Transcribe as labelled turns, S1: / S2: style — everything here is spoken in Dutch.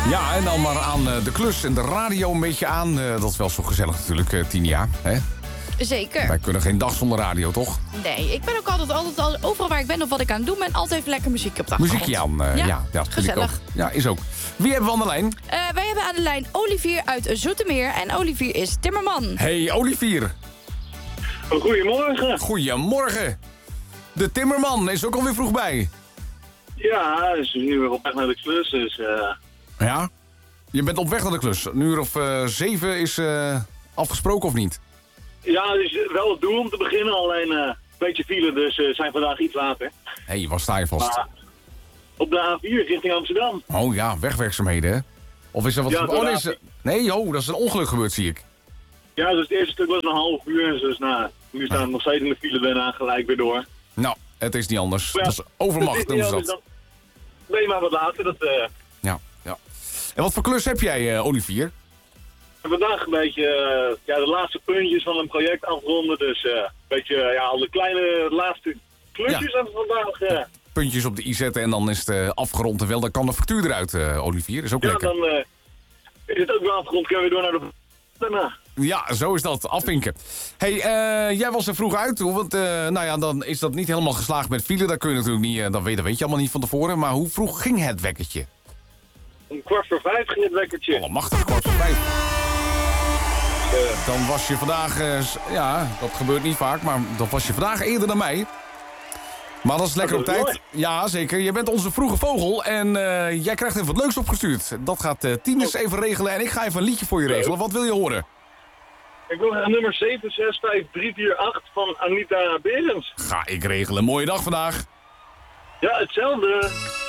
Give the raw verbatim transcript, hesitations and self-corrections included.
S1: Ja, en dan maar aan uh, de klus en de radio een beetje aan. Uh, dat is wel zo gezellig natuurlijk, uh, Tinia. Hè?
S2: Zeker.
S1: Wij kunnen geen dag zonder radio, toch?
S2: Nee, ik ben ook altijd, altijd, altijd overal waar ik ben of wat ik aan het doen ben, altijd even lekker muziek op de achtergrond.
S1: Muziekje aan, uh,
S2: ja,
S1: ja, ja, dat
S2: gezellig.
S1: vind ik ook. Ja, is ook. Wie hebben we aan de lijn?
S2: Uh, wij hebben aan de lijn Olivier uit Zoetermeer. En Olivier is timmerman.
S1: Hey, Olivier.
S3: Goedemorgen.
S1: Goedemorgen. De timmerman is ook alweer vroeg bij.
S3: Ja, is nu weer op weg naar de klus, dus... Uh...
S1: Ja? Je bent op weg naar de klus. Een uur of uh, zeven is uh, afgesproken of niet?
S3: Ja, het is wel het doel om te beginnen, alleen uh, een beetje file, dus uh, zijn vandaag iets later.
S1: Hé, hey, waar sta je vast?
S3: Maar op de A vier richting Amsterdam.
S1: Oh ja, wegwerkzaamheden, hè? Of is er wat...
S3: Ja,
S1: oh, nee, is... nee, oh, dat is een ongeluk gebeurd, zie ik.
S3: Ja, dus het eerste stuk was een half uur, dus nou, nu staan we nog steeds in de file, daarna gelijk weer door.
S1: Nou, het is niet anders.
S3: Ja,
S1: dat is overmacht, noemen ze dat.
S3: Dan ben je maar wat later, dat... Uh...
S1: Ja, ja. En wat voor klus heb jij, uh, Olivier?
S3: Vandaag een beetje uh, ja, de laatste puntjes van een project afronden, dus uh, een beetje uh, ja, al de kleine laatste klusjes
S1: Ja.
S3: hebben we vandaag. Uh...
S1: Puntjes op de i zetten en dan is het uh, afgerond en wel, dan kan de factuur eruit, uh, Olivier. Is ook
S3: Ja,
S1: lekker.
S3: dan uh, is het ook wel afgerond, kunnen we door naar de... daarna.
S1: Ja, zo is dat. Afvinken. Hey, uh, jij was er vroeg uit. Want uh, nou ja, dan is dat niet helemaal geslaagd met file. Dat kun je natuurlijk niet, uh, dat, weet, dat weet je allemaal niet van tevoren. Maar hoe vroeg ging het wekkertje?
S3: Een kwart voor vijf ging het wekkertje.
S1: Allemachtig, kwart voor vijf.
S3: Uh,
S1: Dan was je vandaag, uh, ja, dat gebeurt niet vaak, maar dat was je vandaag eerder dan mij. Maar dat is lekker op
S3: Dat is
S1: tijd. Ja, zeker. Je bent onze vroege vogel en uh, jij krijgt even wat leuks opgestuurd. Dat gaat uh, Tines even regelen en ik ga even een liedje voor je regelen. Wat wil je horen?
S3: Ik wil een nummer zeven zes vijf drie vier acht van Anita Berends.
S1: Ga ik regelen. Mooie dag vandaag.
S3: Ja, hetzelfde.